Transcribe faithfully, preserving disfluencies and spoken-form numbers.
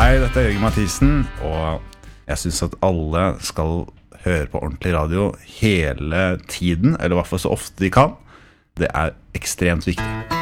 Hei, dette er Jørgen Mathisen, og jeg synes at alle skal høre på ordentlig radio hele tiden, eller i hvert fall så ofte de kan. Det er ekstremt viktig.